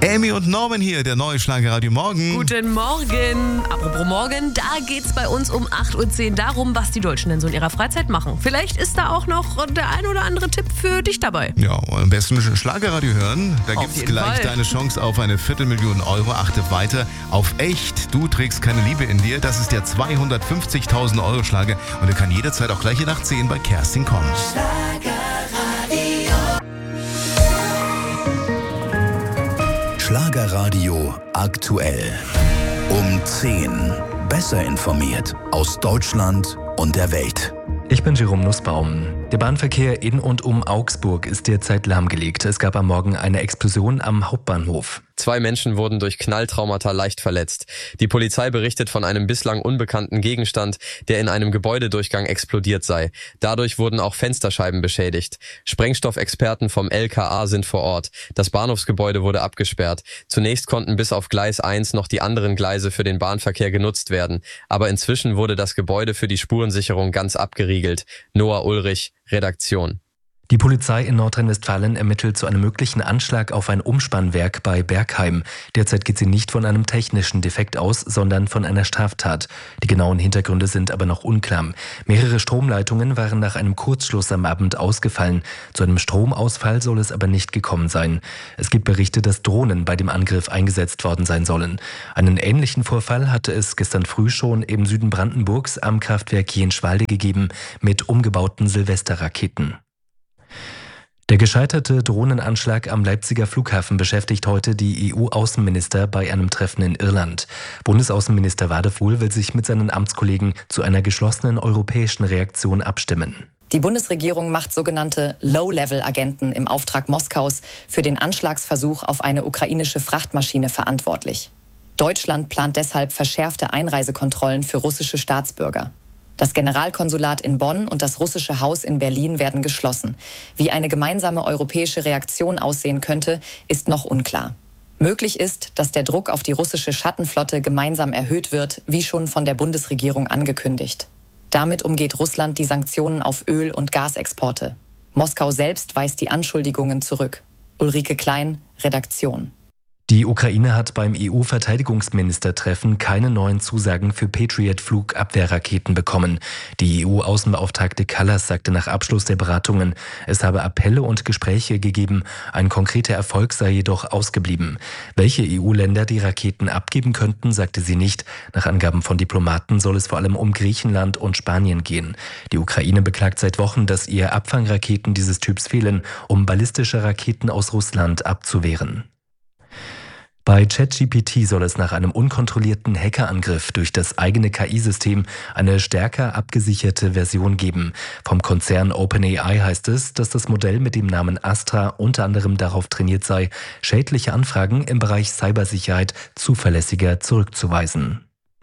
Amy und Norman hier, der neue Schlagerradio Morgen. Guten Morgen. Apropos Morgen, da geht's bei uns um 8.10 Uhr darum, was die Deutschen denn so in ihrer Freizeit machen. Vielleicht ist da auch noch der ein oder andere Tipp für dich dabei. Ja, am besten Schlagerradio hören. Da Auf gibt's jeden gleich Fall. deine Chance auf eine 250.000 Euro. Achte weiter auf echt. Du trägst keine Liebe in dir. Das ist der 250.000 Euro Schlager. Und der kann jederzeit auch gleich nach 10 bei Kerstin kommen. Schlagerradio aktuell. Um 10. Besser informiert aus Deutschland und der Welt. Ich bin Jerome Nussbaum. Der Bahnverkehr in und um Augsburg ist derzeit lahmgelegt. Es gab am Morgen eine Explosion am Hauptbahnhof. 2 Menschen wurden durch Knalltraumata leicht verletzt. Die Polizei berichtet von einem bislang unbekannten Gegenstand, der in einem Gebäudedurchgang explodiert sei. Dadurch wurden auch Fensterscheiben beschädigt. Sprengstoffexperten vom LKA sind vor Ort. Das Bahnhofsgebäude wurde abgesperrt. Zunächst konnten bis auf Gleis 1 noch die anderen Gleise für den Bahnverkehr genutzt werden. Aber inzwischen wurde das Gebäude für die Spurensicherung ganz abgeriegelt. Noah Ulrich, Redaktion. Die Polizei in Nordrhein-Westfalen ermittelt zu einem möglichen Anschlag auf ein Umspannwerk bei Bergheim. Derzeit geht sie nicht von einem technischen Defekt aus, sondern von einer Straftat. Die genauen Hintergründe sind aber noch unklar. Mehrere Stromleitungen waren nach einem Kurzschluss am Abend ausgefallen. Zu einem Stromausfall soll es aber nicht gekommen sein. Es gibt Berichte, dass Drohnen bei dem Angriff eingesetzt worden sein sollen. Einen ähnlichen Vorfall hatte es gestern früh schon im Süden Brandenburgs am Kraftwerk Jenschwalde gegeben mit umgebauten Silvesterraketen. Der gescheiterte Drohnenanschlag am Leipziger Flughafen beschäftigt heute die EU-Außenminister bei einem Treffen in Irland. Bundesaußenminister Wadefuhl will sich mit seinen Amtskollegen zu einer geschlossenen europäischen Reaktion abstimmen. Die Bundesregierung macht sogenannte Low-Level-Agenten im Auftrag Moskaus für den Anschlagsversuch auf eine ukrainische Frachtmaschine verantwortlich. Deutschland plant deshalb verschärfte Einreisekontrollen für russische Staatsbürger. Das Generalkonsulat in Bonn und das russische Haus in Berlin werden geschlossen. Wie eine gemeinsame europäische Reaktion aussehen könnte, ist noch unklar. Möglich ist, dass der Druck auf die russische Schattenflotte gemeinsam erhöht wird, wie schon von der Bundesregierung angekündigt. Damit umgeht Russland die Sanktionen auf Öl- und Gasexporte. Moskau selbst weist die Anschuldigungen zurück. Ulrike Klein, Redaktion. Die Ukraine hat beim EU-Verteidigungsministertreffen keine neuen Zusagen für Patriot-Flugabwehrraketen bekommen. Die EU-Außenbeauftragte Kallas sagte nach Abschluss der Beratungen, es habe Appelle und Gespräche gegeben, ein konkreter Erfolg sei jedoch ausgeblieben. Welche EU-Länder die Raketen abgeben könnten, sagte sie nicht. Nach Angaben von Diplomaten soll es vor allem um Griechenland und Spanien gehen. Die Ukraine beklagt seit Wochen, dass ihr Abfangraketen dieses Typs fehlen, um ballistische Raketen aus Russland abzuwehren. Bei ChatGPT soll es nach einem unkontrollierten Hackerangriff durch das eigene KI-System eine stärker abgesicherte Version geben. Vom Konzern OpenAI heißt es, dass das Modell mit dem Namen Astra unter anderem darauf trainiert sei, schädliche Anfragen im Bereich Cybersicherheit zuverlässiger zurückzuweisen.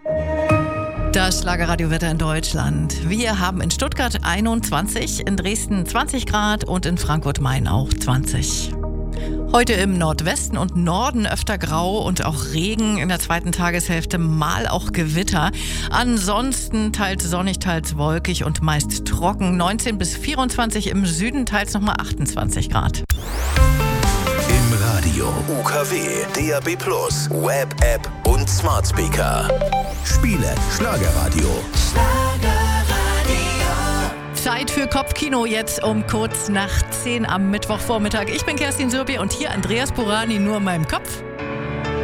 Das Schlagerradiowetter in Deutschland. Wir haben in Stuttgart 21, in Dresden 20 Grad und in Frankfurt-Main auch 20. Heute im Nordwesten und Norden öfter grau und auch Regen, in der zweiten Tageshälfte mal auch Gewitter. Ansonsten teils sonnig, teils wolkig und meist trocken. 19 bis 24 im Süden, teils nochmal 28 Grad. Im Radio UKW, DAB+, Web-App und Smart Speaker. Spiele Schlagerradio. Zeit für Kopfkino jetzt um kurz nach 10 am Mittwochvormittag. Ich bin Kerstin Sürbi und hier Andreas Burani nur in meinem Kopf.